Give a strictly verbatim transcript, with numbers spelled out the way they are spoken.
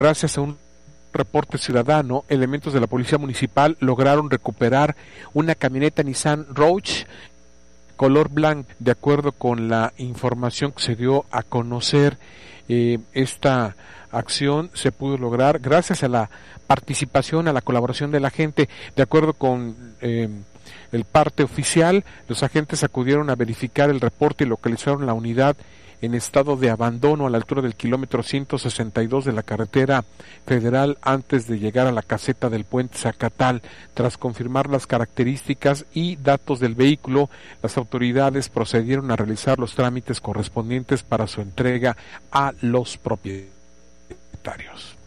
gracias a un reporte ciudadano, elementos de la policía municipal lograron recuperar una camioneta Nissan Roach color blanco. De acuerdo con la información que se dio a conocer, eh, esta acción se pudo lograr gracias a la participación, a la colaboración de la gente. De acuerdo con eh, el parte oficial, los agentes acudieron a verificar el reporte y localizaron la unidad en estado de abandono a la altura del kilómetro ciento sesenta y dos de la carretera federal antes de llegar a la caseta del puente Zacatal. Tras confirmar las características y datos del vehículo, las autoridades procedieron a realizar los trámites correspondientes para su entrega a los propietarios.